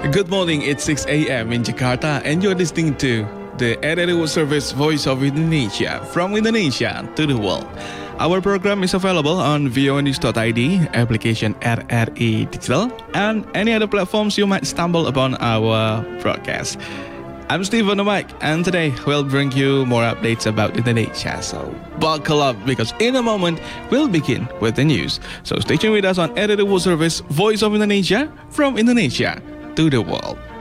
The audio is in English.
Good morning, it's 6 a.m. in Jakarta, and you're listening to the RRI World Service Voice of Indonesia from Indonesia to the world. Our program is available on voanews.id, application RRI Digital, and any other platforms you might stumble upon our broadcast. I'm Steve on the mic, and today we'll bring you more updates about Indonesia. So buckle up, because in a moment we'll begin with the news. So stay tuned with us on RRI World Service Voice of Indonesia from Indonesia to the world.